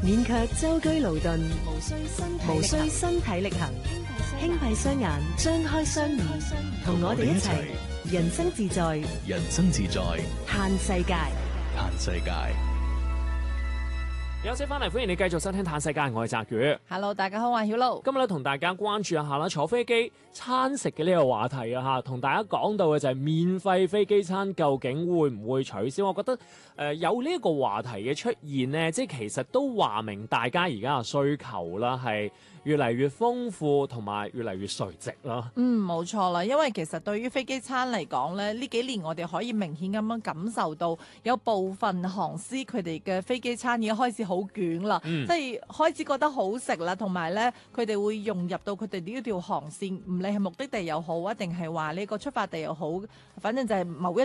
免卻舟車勞頓，無需身體力行，輕閉雙眼，張開雙耳，同我哋一齊人生自在， 人生自在， 嘆世界。 嘆世界。 有請翻嚟，歡迎你繼續收聽《嘆世界》，我係澤宇。 Hello， 大家好，我係曉露。 今日咧同大家關注一下啦，坐飛機餐食嘅呢個話題啊嚇，同大家講到嘅就係免費飛機餐究竟會唔會取消？我覺得有呢一個話題嘅出現呢，即係其實都話明大家而家嘅需求啦，係越嚟越豐富同埋越嚟越垂直啦。 冇錯啦，因為其實對於飛機餐嚟講咧，呢幾年我哋可以明顯咁樣感受到有部分航司佢哋嘅飛機餐已經開始好捲啦，即係開始覺得好食啦，同埋咧佢哋會融入到佢哋呢條航線，唔理係目的地又好，定係話呢個出發地又好，反正就係某一